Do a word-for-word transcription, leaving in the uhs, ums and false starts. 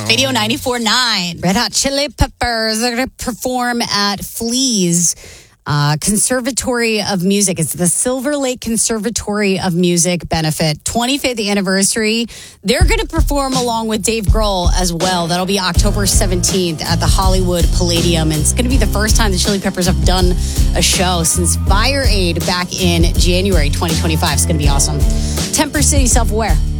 Radio ninety-four point nine. Red Hot Chili Peppers are going to perform at Fleas uh, Conservatory of Music. It's the Silver Lake Conservatory of Music benefit. twenty-fifth anniversary. They're going to perform along with Dave Grohl as well. That'll be October seventeenth at the Hollywood Palladium. And it's going to be the first time the Chili Peppers have done a show since Fire Aid back in January twenty twenty-five. It's going to be awesome. Temper City Self-Aware.